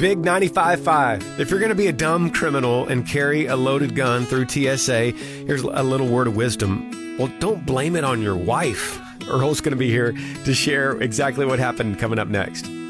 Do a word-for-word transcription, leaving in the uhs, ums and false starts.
Big ninety-five point five. If you're going to be a dumb criminal and carry a loaded gun through T S A, here's a little word of wisdom. Well, don't blame it on your wife. Earl's going to be here to share exactly what happened coming up next.